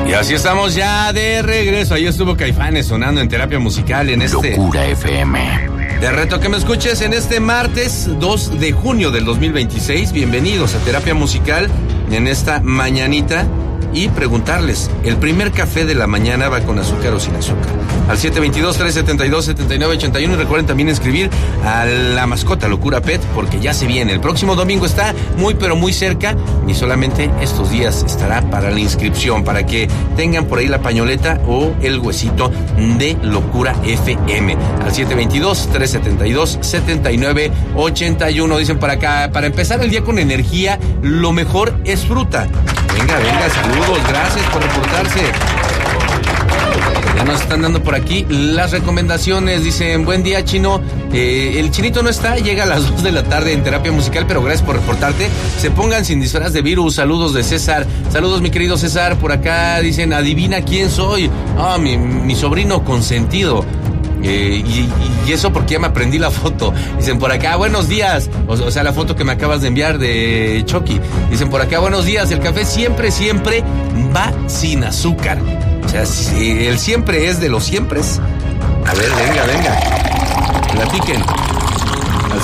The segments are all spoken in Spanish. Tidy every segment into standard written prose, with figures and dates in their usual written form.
Y así estamos ya de regreso. Ahí estuvo Caifanes sonando en Terapia Musical en este... Locura FM. Te reto que me escuches en este martes 2 de junio del 2026. Bienvenidos a Terapia Musical en esta mañanita. Y preguntarles, ¿el primer café de la mañana va con azúcar o sin azúcar? Al 722-372-7981. Y recuerden también inscribir a la mascota Locura Pet, porque ya se viene. El próximo domingo está muy pero muy cerca y solamente estos días estará para la inscripción, para que tengan por ahí la pañoleta o el huesito de Locura FM. Al 722-372-7981. Dicen por acá, para empezar el día con energía, lo mejor es fruta. Venga, saludos, gracias por reportarse. Ya nos están dando por aquí las recomendaciones. Dicen, buen día, Chino. El Chinito no está, llega a las 2 de la tarde en Terapia Musical, pero gracias por reportarte. Se pongan sin disfraz de virus. Saludos de César. Saludos, mi querido César. Por acá dicen, adivina quién soy. Mi sobrino consentido. Y eso porque ya me aprendí la foto. Dicen por acá, buenos días. O sea, la foto que me acabas de enviar de Chucky. Dicen por acá, buenos días. El café siempre va sin azúcar. O sea, si el siempre es de los siempres. A ver, venga. Platiquen. Al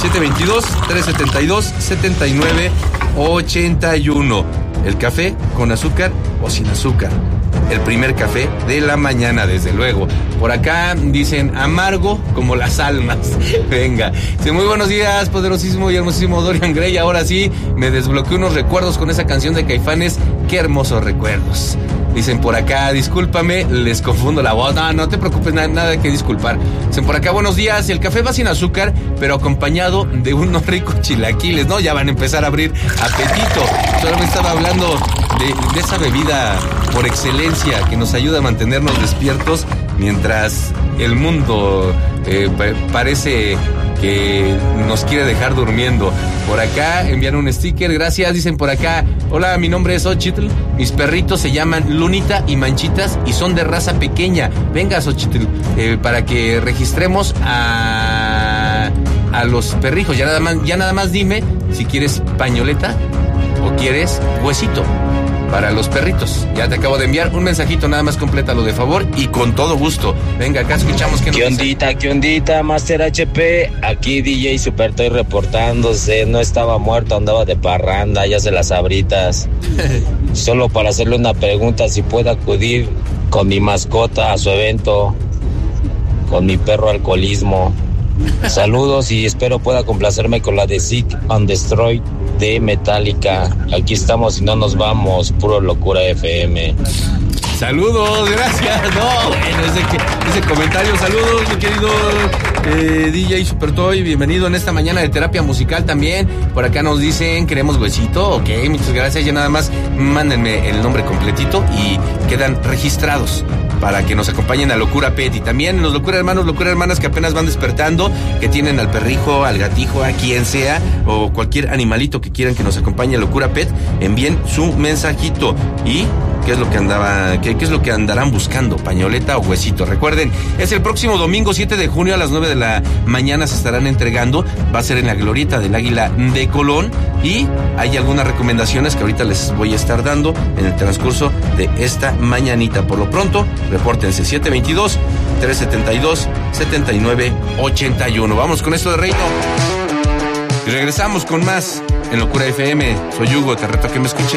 722-372-7981. ¿El café con azúcar o sin azúcar? El primer café de la mañana, desde luego. Por acá dicen amargo como las almas. Venga. Dice, muy buenos días, poderosísimo y hermosísimo Dorian Gray. Ahora sí, me desbloqueé unos recuerdos con esa canción de Caifanes. Qué hermosos recuerdos. Dicen por acá, discúlpame, les confundo la voz. No te preocupes, nada que disculpar. Dicen por acá, buenos días, el café va sin azúcar, pero acompañado de unos ricos chilaquiles, ¿no? Ya van a empezar a abrir apetito. Solamente estaba hablando de esa bebida por excelencia que nos ayuda a mantenernos despiertos mientras el mundo parece que nos quiere dejar durmiendo. Por acá envían un sticker, gracias. Dicen por acá, hola, mi nombre es Xochitl, mis perritos se llaman Lunita y Manchitas y son de raza pequeña. Venga, Xochitl, para que registremos a los perrijos. Ya nada más dime si quieres pañoleta o quieres huesito para los perritos. Ya te acabo de enviar un mensajito, nada más complétalo de favor y con todo gusto. Venga, acá escuchamos que ¿Qué ondita, Master HP? Aquí DJ Supertoy reportándose. No estaba muerto, andaba de parranda, ya se las abritas. Solo para hacerle una pregunta, si puedo acudir con mi mascota a su evento, con mi perro alcoholismo. Saludos y espero pueda complacerme con la de Sick and Destroy de Metallica. Aquí estamos y no nos vamos, puro Locura FM. Saludos, gracias. No, bueno, ese comentario. Saludos, mi querido DJ Supertoy. Bienvenido en esta mañana de Terapia Musical también. Por acá nos dicen, queremos huesito. Ok, muchas gracias. Ya nada más mándenme el nombre completito y quedan registrados para que nos acompañen a Locura Pet. Y también los Locura Hermanos, Locura Hermanas que apenas van despertando, que tienen al perrijo, al gatijo, a quien sea, o cualquier animalito que quieran que nos acompañe a Locura Pet, envíen su mensajito. Y ¿qué es lo que andarán buscando? ¿Pañoleta o huesito? Recuerden, es el próximo domingo 7 de junio a las 9 de la mañana se estarán entregando. Va a ser en la Glorieta del Águila de Colón. Y hay algunas recomendaciones que ahorita les voy a estar dando en el transcurso de esta mañanita. Por lo pronto, repórtense 722-372-7981. Vamos con esto de reino. Y regresamos con más en Locura FM. Soy Hugo, te reto a que me escuches.